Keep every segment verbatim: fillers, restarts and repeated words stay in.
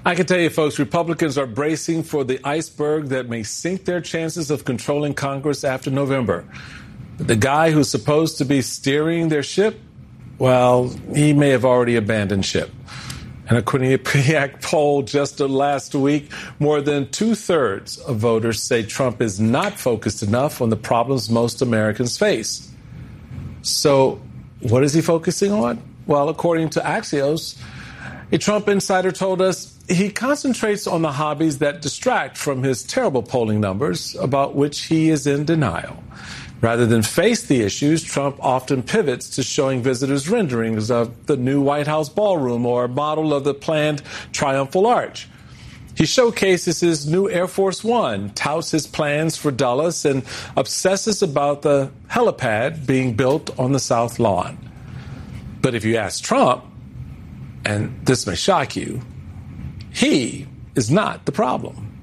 I can tell you, folks, Republicans are bracing for the iceberg that may sink their chances of controlling Congress after November. The guy who's supposed to be steering their ship, well, he may have already abandoned ship. In a Quinnipiac poll just last week, more than two-thirds of voters say Trump is not focused enough on the problems most Americans face. So what is he focusing on? Well, according to Axios, a Trump insider told us he concentrates on the hobbies that distract from his terrible polling numbers, about which he is in denial. Rather than face the issues, Trump often pivots to showing visitors renderings of the new White House ballroom or a model of the planned Triumphal Arch. He showcases his new Air Force One, touts his plans for Dulles, and obsesses about the helipad being built on the South Lawn. But if you ask Trump, and this may shock you, he is not the problem.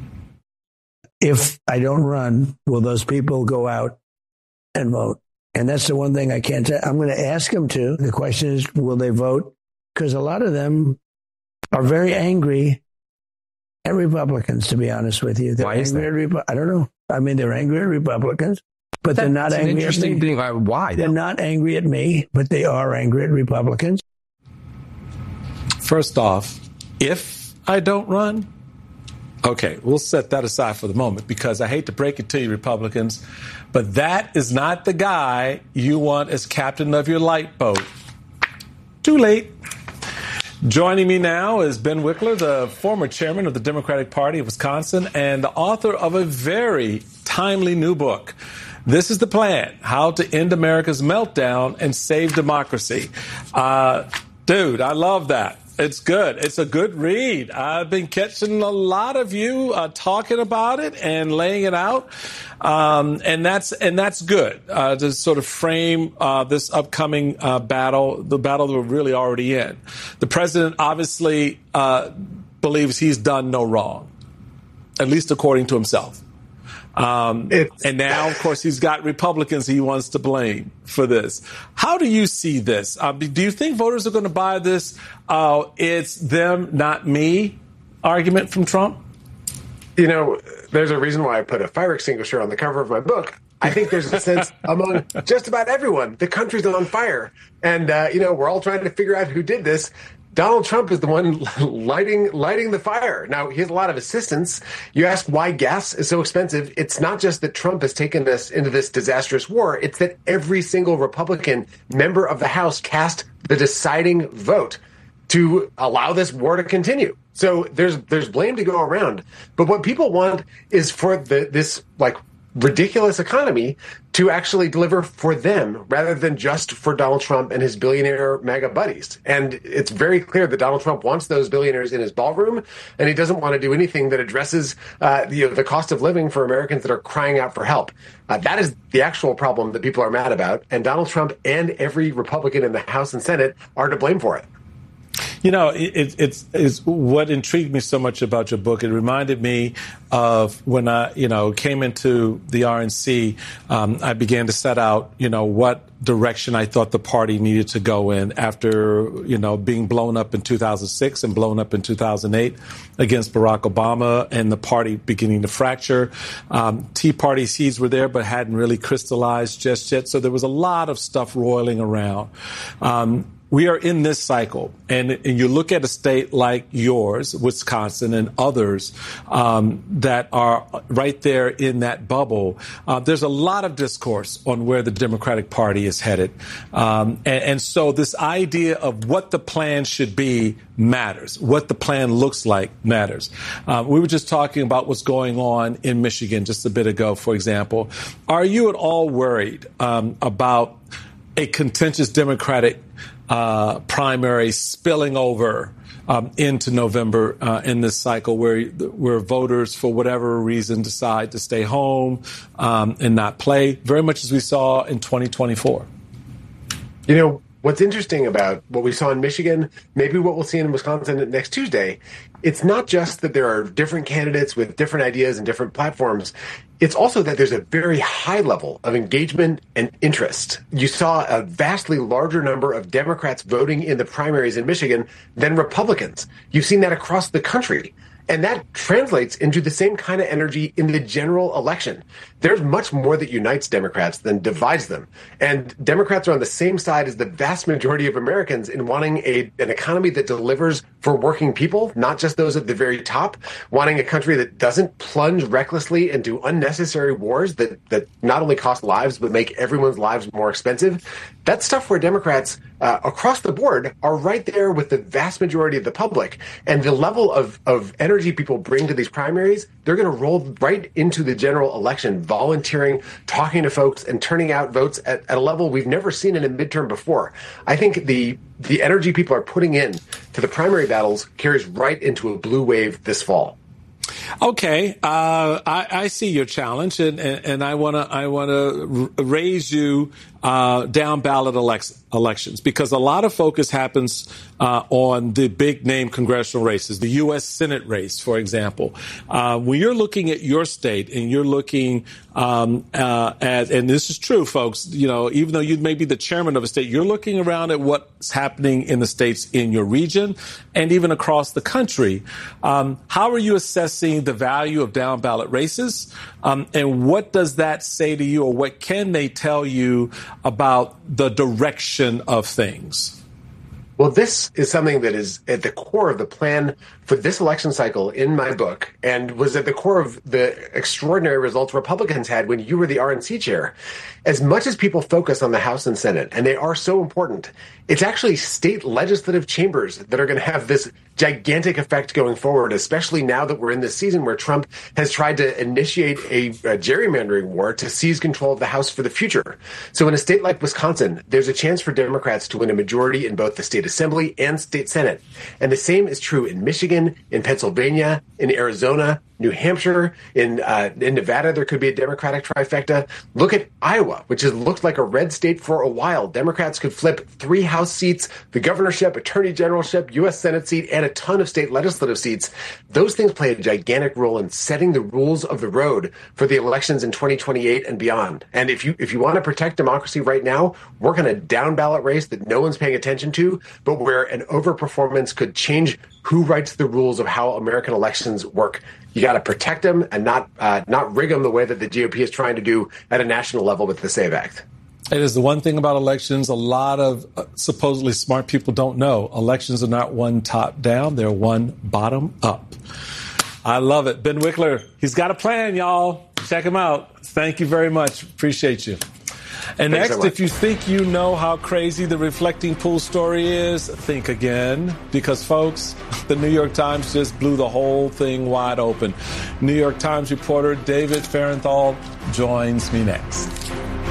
If I don't run, will those people go out and vote? And that's the one thing I can't tell. I'm going to ask them to. The question is, will they vote? Because a lot of them are very angry at Republicans, to be honest with you. They're Why is that? angry at Repu- I don't know. I mean, they're angry at Republicans, but That's they're not an angry interesting at me. thing. Why? They're not angry at me, but they are angry at Republicans. First off, if I don't run, okay, we'll set that aside for the moment, because I hate to break it to you, Republicans, but that is not the guy you want as captain of your light boat. Too late. Joining me now is Ben Wickler, the former chairman of the Democratic Party of Wisconsin and the author of a very timely new book. This is the plan: How to End America's Meltdown and Save Democracy. Uh, dude, I love that. It's good. It's a good read. I've been catching a lot of you uh, talking about it and laying it out, um, and that's and that's good uh, to sort of frame uh, this upcoming uh, battle, the battle that we're really already in. The president obviously uh, believes he's done no wrong, at least according to himself. Um, and now, of course, he's got Republicans he wants to blame for this. How do you see this? Uh, do you think voters are going to buy this uh, it's them, not me argument from Trump? You know, there's a reason why I put a fire extinguisher on the cover of my book. I think there's a sense among just about everyone, the country's on fire. And, uh, you know, we're all trying to figure out who did this. Donald Trump is the one lighting lighting the fire. Now, he has a lot of assistants. You ask why gas is so expensive. It's not just that Trump has taken us into this disastrous war. It's that every single Republican member of the House cast the deciding vote to allow this war to continue. So there's there's blame to go around. But what people want is for the this like ridiculous economy to actually deliver for them rather than just for Donald Trump and his billionaire MAGA buddies. And it's very clear that Donald Trump wants those billionaires in his ballroom, and he doesn't want to do anything that addresses uh, the, the cost of living for Americans that are crying out for help. Uh, that is the actual problem that people are mad about, and Donald Trump and every Republican in the House and Senate are to blame for it. You know, it, it's, it's what intrigued me so much about your book. It reminded me of when I, you know, came into the R N C. Um, I began to set out, you know, what direction I thought the party needed to go in after, you know, being blown up in two thousand six and blown up in two thousand eight against Barack Obama and the party beginning to fracture. Um, Tea Party seeds were there, but hadn't really crystallized just yet. So there was a lot of stuff roiling around. Um, We are in this cycle, and, and you look at a state like yours, Wisconsin, and others um, that are right there in that bubble. Uh, there's a lot of discourse on where the Democratic Party is headed. Um, and, and so this idea of what the plan should be matters. What the plan looks like matters. Uh, we were just talking about what's going on in Michigan just a bit ago, for example. Are you at all worried um, about a contentious Democratic uh, primary spilling over um, into November uh, in this cycle where where voters, for whatever reason, decide to stay home um, and not play, very much as we saw in twenty twenty-four? You know, what's interesting about what we saw in Michigan, maybe what we'll see in Wisconsin next Tuesday, it's not just that there are different candidates with different ideas and different platforms. It's also that there's a very high level of engagement and interest. You saw a vastly larger number of Democrats voting in the primaries in Michigan than Republicans. You've seen that across the country. And that translates into the same kind of energy in the general election. There's much more that unites Democrats than divides them. And Democrats are on the same side as the vast majority of Americans in wanting a, an economy that delivers for working people, not just those at the very top, wanting a country that doesn't plunge recklessly into unnecessary wars that, that not only cost lives, but make everyone's lives more expensive. That's stuff where Democrats uh, across the board are right there with the vast majority of the public. And the level of, of energy people bring to these primaries, they're going to roll right into the general election, volunteering, talking to folks, and turning out votes at, at a level we've never seen in a midterm before. I think the the energy people are putting in to the primary battles carries right into a blue wave this fall. Okay, uh, I, I see your challenge, and, and, and I want to I want to r- raise you uh, down ballot elect- elections, because a lot of focus happens uh, on the big name congressional races, the U S Senate race, for example. Uh, when you're looking at your state and you're looking um, uh, at, and this is true, folks, you know, even though you may be the chairman of a state, you're looking around at what's happening in the states in your region and even across the country. Um, how are you assessing the value of down ballot races? Um, and what does that say to you, or what can they tell you about the direction of things? Well, this is something that is at the core of the plan for this election cycle in my book, and was at the core of the extraordinary results Republicans had when you were the R N C chair. As much as people focus on the House and Senate, and they are so important, it's actually state legislative chambers that are going to have this gigantic effect going forward, especially now that we're in this season where Trump has tried to initiate a, a gerrymandering war to seize control of the House for the future. So in a state like Wisconsin, there's a chance for Democrats to win a majority in both the state assembly and state Senate. And the same is true in Michigan, in Pennsylvania, in Arizona, New Hampshire, in uh, in Nevada, there could be a Democratic trifecta. Look at Iowa, which has looked like a red state for a while. Democrats could flip three House seats, the governorship, attorney generalship, U S Senate seat, and a ton of state legislative seats. Those things play a gigantic role in setting the rules of the road for the elections in twenty twenty-eight and beyond. And if you if you want to protect democracy right now, work on a down ballot race that no one's paying attention to, but where an overperformance could change who writes the rules of how American elections work. You got to protect them and not uh, not rig them the way that the G O P is trying to do at a national level with the SAVE Act. It is the one thing about elections a lot of uh, supposedly smart people don't know. Elections are not one top down, they're one bottom up. I love it. Ben Wickler, he's got a plan, y'all. Check him out. Thank you very much. Appreciate you. And Thanks next, so if you think you know how crazy the Reflecting Pool story is, think again. Because, folks, the New York Times just blew the whole thing wide open. New York Times reporter David Fahrenthold joins me next.